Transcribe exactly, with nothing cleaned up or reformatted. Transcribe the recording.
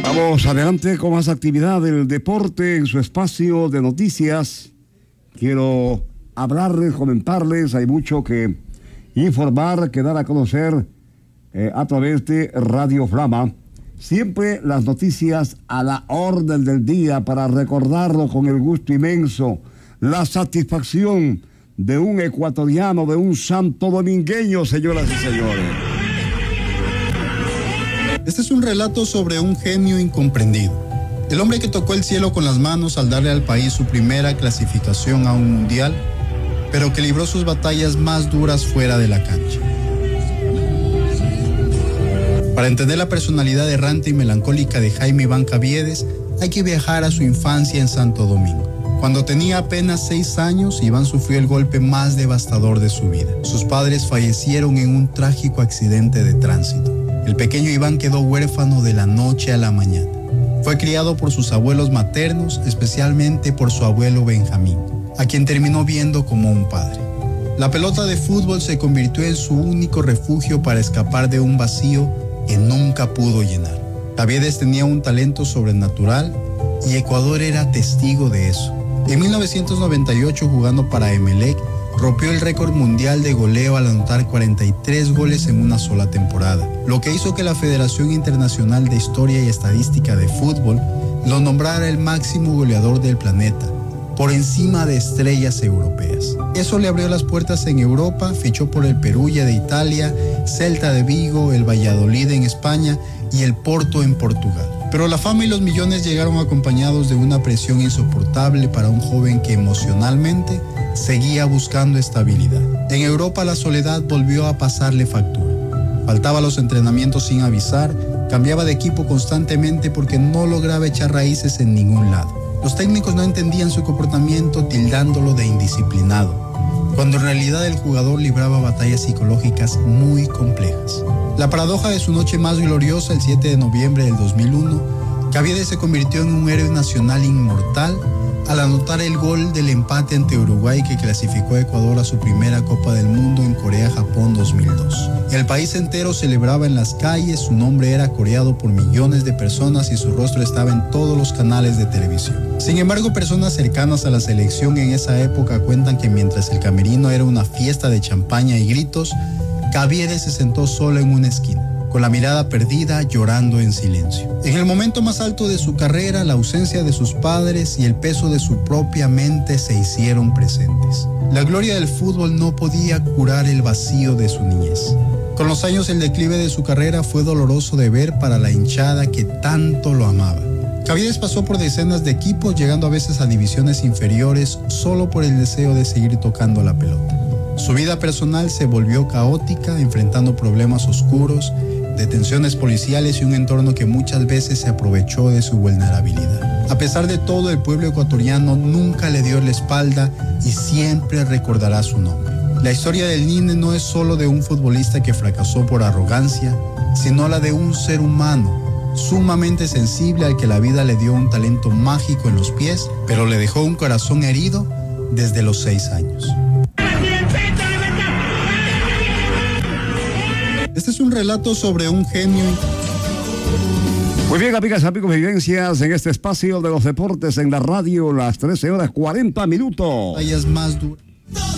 Vamos adelante con más actividad del deporte en su espacio de noticias. Quiero hablarles, comentarles, hay mucho que informar, que dar a conocer eh, a través de Radio Flama. Siempre las noticias a la orden del día para recordarlo con el gusto inmenso, la satisfacción de un ecuatoriano, de un santo domingueño, señoras y señores. Este es un relato sobre un genio incomprendido. El hombre que tocó el cielo con las manos al darle al país su primera clasificación a un mundial, pero que libró sus batallas más duras fuera de la cancha. Para entender la personalidad errante y melancólica de Jaime Iván Caviedes, hay que viajar a su infancia en Santo Domingo. Cuando tenía apenas seis años, Iván sufrió el golpe más devastador de su vida. Sus padres fallecieron en un trágico accidente de tránsito. El pequeño Iván quedó huérfano de la noche a la mañana. Fue criado por sus abuelos maternos, especialmente por su abuelo Benjamín, a quien terminó viendo como un padre. La pelota de fútbol se convirtió en su único refugio para escapar de un vacío que nunca pudo llenar. Caviedes tenía un talento sobrenatural y Ecuador era testigo de eso. En mil novecientos noventa y ocho, jugando para Emelec, rompió el récord mundial de goleo al anotar cuarenta y tres goles en una sola temporada, lo que hizo que la Federación Internacional de Historia y Estadística de Fútbol lo nombrara el máximo goleador del planeta, por encima de estrellas europeas. Eso le abrió las puertas en Europa, fichó por el Perugia de Italia, Celta de Vigo, el Valladolid en España y el Porto en Portugal. Pero la fama y los millones llegaron acompañados de una presión insoportable para un joven que emocionalmente seguía buscando estabilidad. En Europa la soledad volvió a pasarle factura. Faltaba a los entrenamientos sin avisar, cambiaba de equipo constantemente porque no lograba echar raíces en ningún lado. Los técnicos no entendían su comportamiento, tildándolo de indisciplinado, cuando en realidad el jugador libraba batallas psicológicas muy complejas. La paradoja de su noche más gloriosa, el siete de noviembre del dos mil uno, Caviedes se convirtió en un héroe nacional inmortal al anotar el gol del empate ante Uruguay que clasificó a Ecuador a su primera Copa del Mundo en Corea-Japón dos mil dos. El país entero celebraba en las calles, su nombre era coreado por millones de personas y su rostro estaba en todos los canales de televisión. Sin embargo, personas cercanas a la selección en esa época cuentan que mientras el camerino era una fiesta de champaña y gritos, Caviedes se sentó solo en una esquina, con la mirada perdida, llorando en silencio. En el momento más alto de su carrera, la ausencia de sus padres y el peso de su propia mente se hicieron presentes. La gloria del fútbol no podía curar el vacío de su niñez. Con los años, el declive de su carrera fue doloroso de ver para la hinchada que tanto lo amaba. Caviedes pasó por decenas de equipos, llegando a veces a divisiones inferiores solo por el deseo de seguir tocando la pelota. Su vida personal se volvió caótica, enfrentando problemas oscuros, detenciones policiales y un entorno que muchas veces se aprovechó de su vulnerabilidad. A pesar de todo, el pueblo ecuatoriano nunca le dio la espalda y siempre recordará su nombre. La historia del Nine no es solo de un futbolista que fracasó por arrogancia, sino la de un ser humano sumamente sensible al que la vida le dio un talento mágico en los pies, pero le dejó un corazón herido desde los seis años. Este es un relato sobre un genio. Muy bien, amigas, amigos, vivencias en este espacio de los deportes en la radio, las trece horas cuarenta minutos. Batallas más duras.